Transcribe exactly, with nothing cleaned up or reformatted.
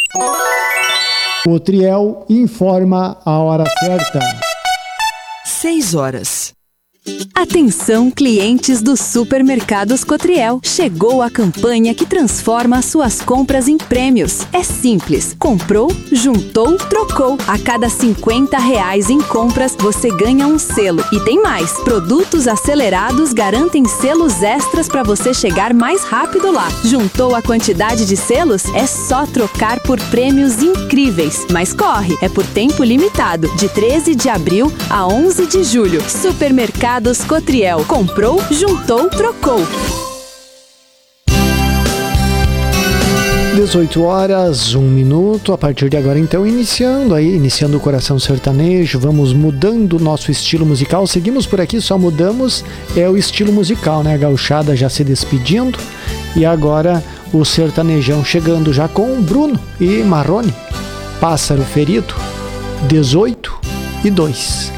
Cotriel informa a hora certa. Seis horas. Atenção, clientes dos supermercados Cotriel. Chegou a campanha que transforma suas compras em prêmios. É simples. Comprou, juntou, trocou. A cada cinquenta reais em compras, você ganha um selo. E tem mais. Produtos acelerados garantem selos extras para você chegar mais rápido lá. Juntou a quantidade de selos? É só trocar por prêmios incríveis. Mas corre, é por tempo limitado. De treze de abril a onze de julho. Supermercado Cotriel. Comprou, juntou, trocou. dezoito horas, um minuto. A partir de agora, então, iniciando aí, iniciando o Coração Sertanejo. Vamos mudando o nosso estilo musical. Seguimos por aqui, só mudamos é o estilo musical, né? A gauchada já se despedindo. E agora o sertanejão chegando já com Bruno e Marrone. Pássaro Ferido, dezoito e dois.